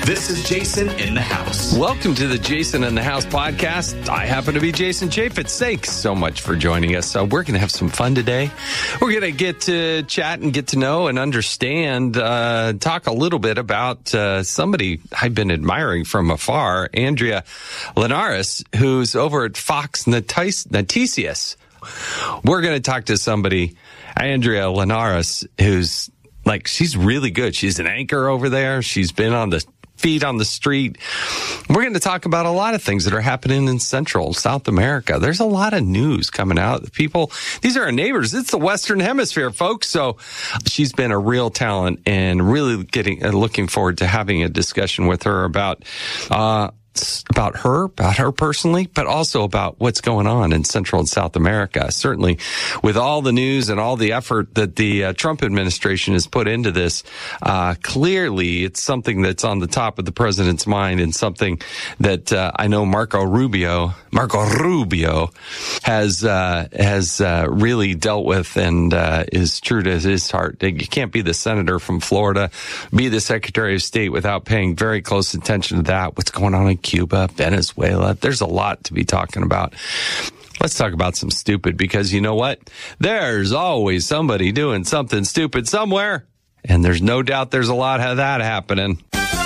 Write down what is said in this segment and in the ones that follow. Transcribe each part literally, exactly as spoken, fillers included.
This is Jason in the House. Welcome to the Jason in the House podcast. I happen to be Jason Chaffetz. Thanks so much for joining us. Uh, we're going to have some fun today. We're going to get to chat and get to know and understand, uh, talk a little bit about uh, somebody I've been admiring from afar, Andrea Linares, who's over at Fox Noticias. We're going to talk to somebody, Andrea Linares, who's like, she's really good. She's an anchor over there. She's been on the feet on the street. We're going to talk about a lot of things that are happening in Central South America. There's a lot of news coming out. People, these are our neighbors. It's the Western Hemisphere, folks. So she's been a real talent and really getting, uh, looking forward to having a discussion with her about, uh, about her, about her personally, but also about what's going on in Central and South America. Certainly, with all the news and all the effort that the uh, Trump administration has put into this, uh, clearly it's something that's on the top of the president's mind and something that uh, I know Marco Rubio, Marco Rubio has uh, has uh, really dealt with and uh, is true to his heart. You can't be the senator from Florida, be the Secretary of State without paying very close attention to that. What's going on in Cuba, Venezuela. There's a lot to be talking about. Let's talk about some stupid, because you know what? There's always somebody doing something stupid somewhere, and there's no doubt there's a lot of that happening.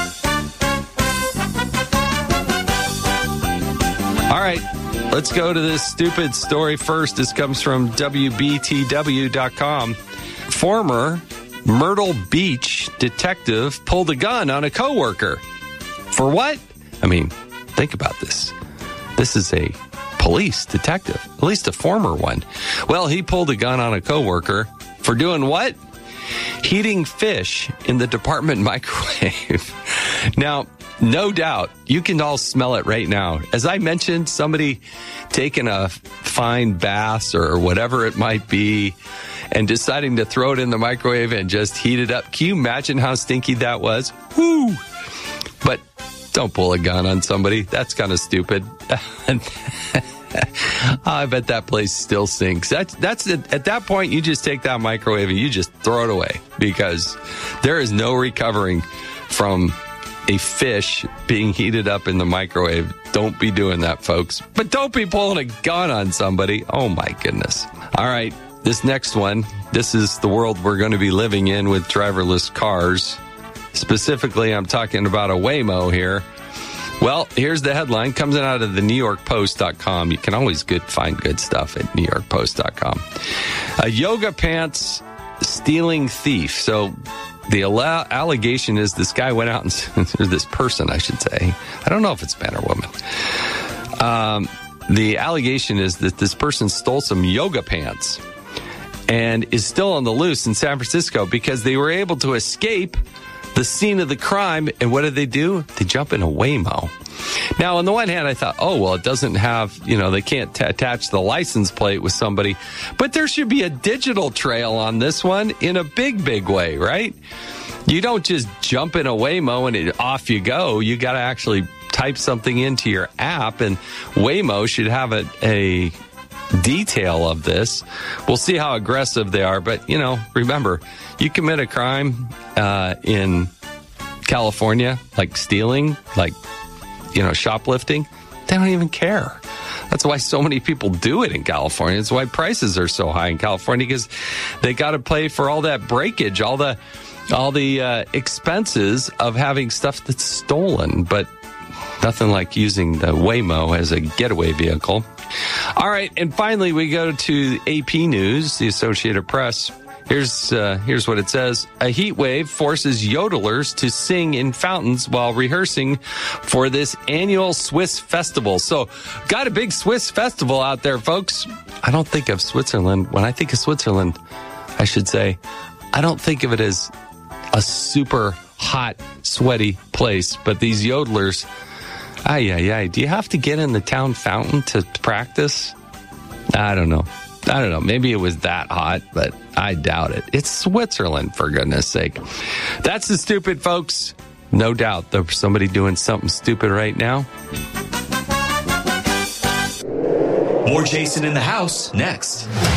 All right, let's go to this stupid story first. This comes from W B T W dot com. Former Myrtle Beach detective pulled a gun on a coworker. For what? I mean, think about this. This is a police detective, at least a former one. Well, he pulled a gun on a coworker for doing what? Heating fish in the department microwave. Now, no doubt, you can all smell it right now. As I mentioned, somebody taking a fine bass or whatever it might be and deciding to throw it in the microwave and just heat it up. Can you imagine how stinky that was? Woo! But don't pull a gun on somebody. That's kind of stupid. I bet that place still sinks. That's, that's at that point, you just take that microwave and you just throw it away, because there is no recovering from a fish being heated up in the microwave. Don't be doing that, folks. But don't be pulling a gun on somebody. Oh, my goodness. All right, this next one, this is the world we're going to be living in with driverless cars. Specifically, I'm talking about a Waymo here. Well, here's the headline. Comes out of the New York Post dot com. You can always good, find good stuff at New York Post dot com. A yoga pants stealing thief. So the alle- allegation is this guy went out and, or this person, I should say. I don't know if it's man or woman. Um, the allegation is that this person stole some yoga pants and is still on the loose in San Francisco because they were able to escape the scene of the crime. And what did they do? They jump in a Waymo. Now, on the one hand, I thought, oh, well, it doesn't have, you know, they can't t- attach the license plate with somebody. But there should be a digital trail on this one in a big, big way, right? You don't just jump in a Waymo and it, off you go. You got to actually type something into your app, and Waymo should have a, a detail of this. We'll see how aggressive they are. But, you know, remember, you commit a crime uh, in California, like stealing, like, you know, shoplifting, they don't even care. That's why so many people do it in California. It's why prices are so high in California, because they got to pay for all that breakage, all the all the uh, expenses of having stuff that's stolen. But nothing like using the Waymo as a getaway vehicle. All right, and finally we go to A P News, the Associated Press. Here's uh, here's what it says. A heat wave forces yodelers to sing in fountains while rehearsing for this annual Swiss festival. So, got a big Swiss festival out there, folks. I don't think of Switzerland. When I think of Switzerland, I should say, I don't think of it as a super hot, sweaty place. But these yodelers, ay, ay, ay, do you have to get in the town fountain to practice? I don't know. I don't know. Maybe it was that hot, but I doubt it. It's Switzerland, for goodness sake. That's the stupid, folks. No doubt there's somebody doing something stupid right now. More Jason in the House next.